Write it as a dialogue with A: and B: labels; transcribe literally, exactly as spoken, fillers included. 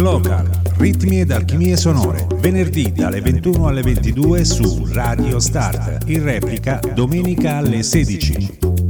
A: Glocal, ritmi ed alchimie sonore, venerdì dalle ventuno alle ventidue su Radio Start, in replica domenica alle sedici.